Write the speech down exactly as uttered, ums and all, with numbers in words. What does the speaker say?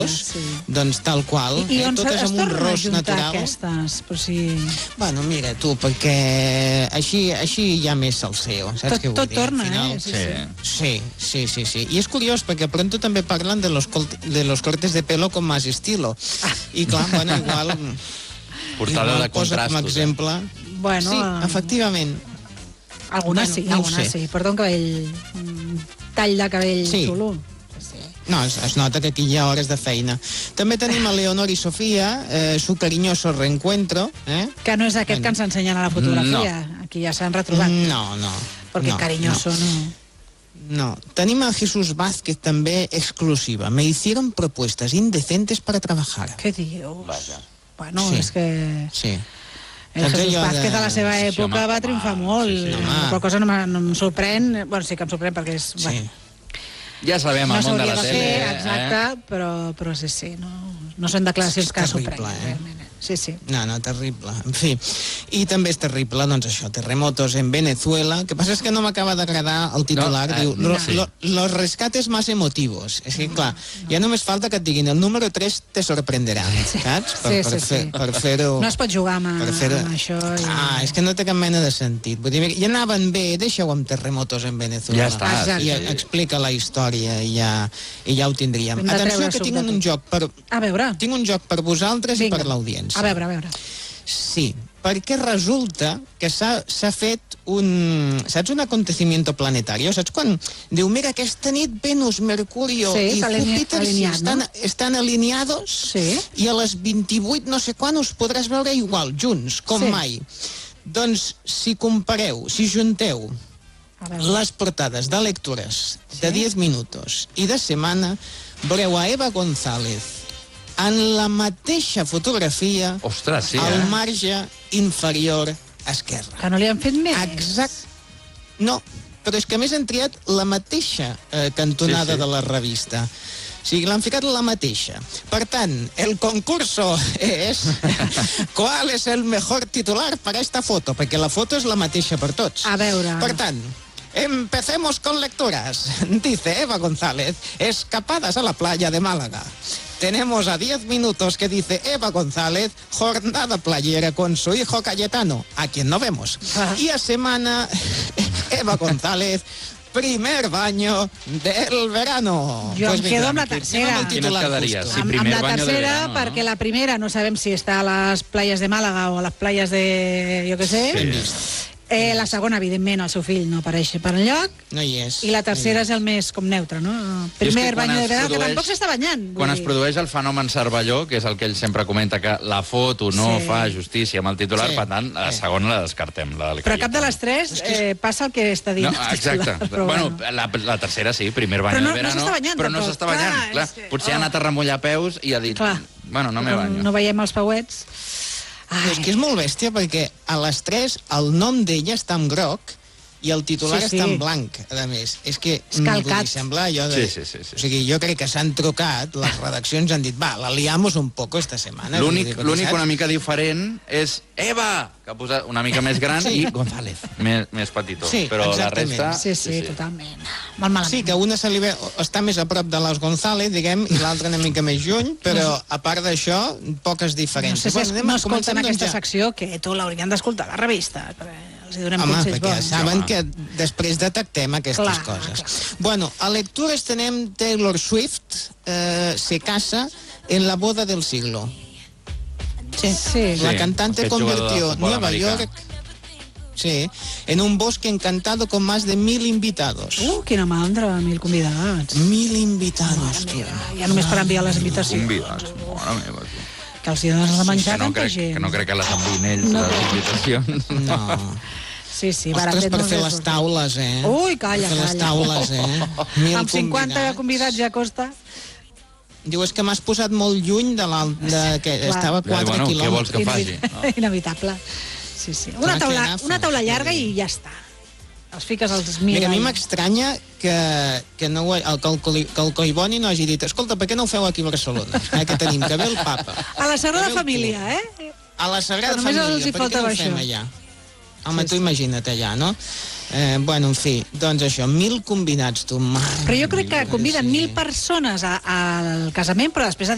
sí. Doncs tal qual. I, i eh? on Totes es amb un tornen a ros juntar natural. aquestes? Per si... Bueno, mira, tu, perquè així, així hi ha més salseo, saps Tot, què vull tot dir? torna, Al final, eh? Sí, sí. Sí, sí, sí, sí. I és curiós perquè pronto també parlen de los, de los cortes de pelo con más estilo. Ah. I clar, bueno, igual... Portada igual de posa com a contrastos. exemple. Bueno, Sí, eh, efectivament. alguna Bueno, sí, no ho alguna sé. sí. Porta un cabell... un tall de cabell Sí. xulo. No, es, es nota que aquí hi ha hores de feina. També tenim a Leonor i Sofia, eh, su cariñoso reencuentro. Eh? Que no és aquest Bueno. que ens ensenyen a la fotografia. Aquí ja s'han retrobat. No, no. Perquè no, cariñoso no. No. Tenim a Jesús Vázquez també exclusiva. Me hicieron propuestas indecentes para trabajar. Què dius? Vaja. Bueno, Sí. és que... Sí. El Saps Jesús allò Vázquez de- a la seva Sí, època home, va triomfar home, molt. sí, sí. Home. Qual cosa no, m'ha- no em sorprèn. Bueno, sí que em sorprèn perquè és... Sí. Bueno, Ja sabem, no el món de s'hauria la de tele. fer, eh? exacte, però, però sí, sí, no, no són declaracions És que terrible, sorprenguin, eh? realment. Sí, sí. No, no, terrible. En fi. I també és terrible, doncs això, terremotos en Venezuela. El que passa és que no m'acaba d'agradar el titular. No, eh, Diu, lo, sí. lo, los rescates más emotivos. És que, clar, ja només falta que et diguin el número tres te sorprenderà, saps? Sí, per, sí, fer, sí. per fer-ho... No es pot jugar amb, per fer amb això. I... Ah, és que no té cap mena de sentit. Vull dir, ja anaven bé, deixeu amb terremotos en Venezuela. Ja està, Exacte. I sí, sí. explica la història i ja, i ja ho tindríem. Hem de Atenció, treure que suc tinc de un tot. joc per... A veure. Tinc un joc per vosaltres Vinga. i per l'audiència. A veure, a veure. Sí, perquè resulta que s'ha fet un... Saps un acontecimiento planetario? Saps quan diu, mira, aquesta nit Venus, Mercurio Sí, i alinea- Júpiter sí, alineat, estan, no? estan alineados Sí. i a les vint-i-vuit no sé quan us podràs veure igual, junts, com Sí. mai. Doncs si compareu, si junteu A veure. les portades de lectures de Sí. diez minutos i de setmana, veureu a Eva González en la mateixa fotografia Ostres, sí, al eh? marge inferior esquerre. Que no li han fet més? Exacte. No, però és que a més han triat la mateixa eh, cantonada Sí, sí. de la revista. O sigui, l'han ficat la mateixa. Per tant, el concurso és ¿cuál es el mejor titular para esta foto? Perquè la foto és la mateixa per tots. A veure. Per tant, empecemos con lecturas. Dice Eva González, escapadas a la playa de Málaga. Tenemos a diez minutos que dice Eva González, jornada playera con su hijo Cayetano, a quien no vemos. Ah. Y a semana, Eva González, primer baño del verano. Jo em vinga, quedo amb la anem tercera. amb el Quina titular et quedaries? justo. Sí, amb, primer amb la baño de tercera, verano, perquè no? la primera no sabem si està a les playes de Màlaga o a les playes de... jo què sé. Sí. Eh, la segona, evidentment, el seu fill no apareix per enlloc. No hi és. I la tercera és el més com neutre, no? Primer quan bany de es verano, que produeix- tampoc s'està banyant. vull Quan es dir. produeix el fenomen Cervelló, que és el que ell sempre comenta, que la foto no Sí. fa justícia amb el titular, Sí. per tant, la Sí. segona la descartem. La del Però cap de Cayetano. les tres eh, passa el que està dient. No, el titular, exacte. però Bueno, la, la tercera sí, primer bany Però no- de no verano, s'està banyant, però no tampoc. s'està banyant. Clar, Clar, és que- potser ha oh. anat a remullar peus i ha dit, Clar. bueno, no me Com banyo. no veiem els pauets. Però és que és molt bèstia perquè a les tres el nom d'ella està en groc i el titular Sí, sí. està en blanc, a més. És que És calcat. vull dir, sembla allò de... Sí, sí, sí, sí. O sigui, jo crec que s'han trucat, les redaccions han dit, va, la liamos un poco esta setmana. L'únic Vull dir, perquè, l'únic saps? una mica diferent és Eva, que ha posat una mica més gran, Sí. i González, més, més petitó. Sí, però la exactament. resta... Sí, sí, totalment. Molt malament. Sí, que una se li ve, està més a prop de les González, diguem, i l'altra una mica més lluny, però a part d'això, poques No diferències. sé si es, Bueno, anem no a- escolten comencem, aquesta doncs, ja. secció, que tu l'haurien d'escoltar a la revista, perquè els hi donem Home, consells perquè bons. saben Home. que després detectem aquestes Clar, coses. clar. Bueno, a lectures tenem Taylor Swift, eh, se casa en la boda del siglo. Sí. Sí. La Sí, cantante aquest jugador de convirtió futbol Nueva americà. York sí, en un bosque encantado con más de mil invitados. Uh, quina mandra, mil convidats. Mil invitados, tu. Ja només per enviar les invitacions. Convidats, mare meva, tu. Que els hi dones de menjar Que no, tanta crec, gent. que no crec que les enviïn ells, No. les invitacions. No. Sí, sí, Ostres, baratet per no fer és les sortir. taules, eh? Ui, calla, per fer les calla. taules, eh? Mil Amb cinquanta convidats ja costa. Diu, és que m'has posat molt lluny de l'alt, de, que Clar. estava a Ja, quatre bueno, què quilòmetres. vols que faci? Inevi- Inevitable. Sí, sí. Clar Una que taula, agafes, una taula llarga vull dir. i ja està. Els fiques als mil... Mira, a mi anys. m'estranya que, que, no, ho- el, que, el, Coli- que el Collboni no hagi dit escolta, per què no ho feu aquí a Barcelona? Eh, que tenim, que ve el papa. A la Sagrada Que ve el Família, eh? A la Sagrada Que només Família, els hi per què no faltava ho fem això. allà? Home, Sí, tu sí. imagina't allà, no? Eh, bueno, en fi, doncs això, mil convidats, tu, mare Però jo crec que meva, conviden sí. mil persones a- al casament, però després